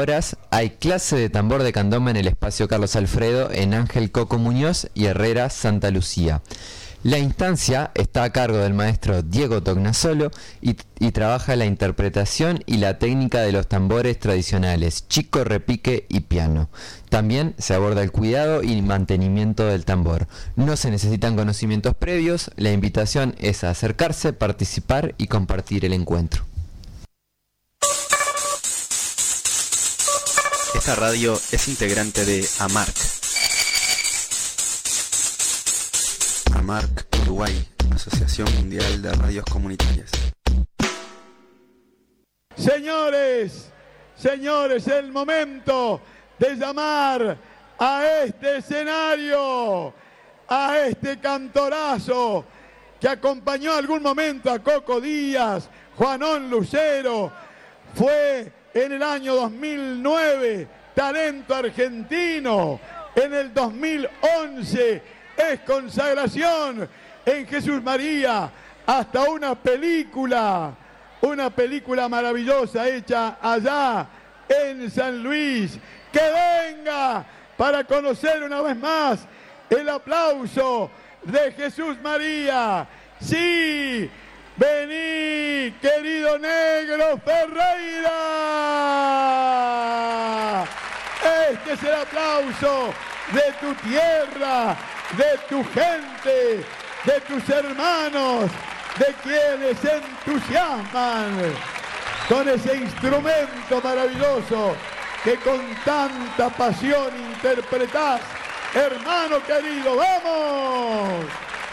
horas hay clase de tambor de candombe en el espacio Carlos Alfredo en Ángel Coco Muñoz y Herrera Santa Lucía. La instancia está a cargo del maestro Diego Tognasolo y trabaja la interpretación y la técnica de los tambores tradicionales, chico, repique y piano. También se aborda el cuidado y mantenimiento del tambor. No se necesitan conocimientos previos, la invitación es a acercarse, participar y compartir el encuentro. Esta radio es integrante de AMARC. AMARC Uruguay, Asociación Mundial de Radios Comunitarias. Señores, el momento de llamar a este escenario, a este cantorazo que acompañó algún momento a Coco Díaz, Juanón Lucero, fue en el año 2009 talento argentino, en el 2011 es consagración en Jesús María, hasta una película maravillosa hecha allá en San Luis. Que venga para conocer una vez más el aplauso de Jesús María. Sí, vení, querido Negro Ferreira. Este es el aplauso de tu tierra, de tu gente, de tus hermanos, de quienes se entusiasman con ese instrumento maravilloso que con tanta pasión interpretás. Hermano querido, ¡vamos!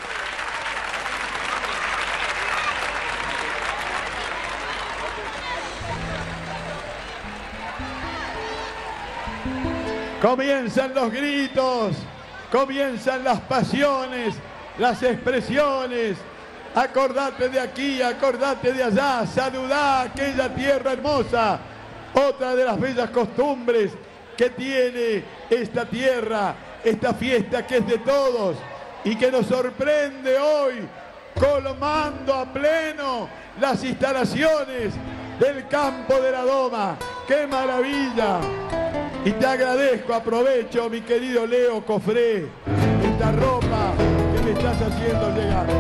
Comienzan los gritos, comienzan las pasiones, las expresiones. Acordate de aquí, acordate de allá, saludá aquella tierra hermosa. Otra de las bellas costumbres que tiene esta tierra, esta fiesta que es de todos y que nos sorprende hoy, colmando a pleno las instalaciones del campo de la Doma. ¡Qué maravilla! Y te agradezco, aprovecho, mi querido Leo Cofré, esta ropa que me estás haciendo llegar.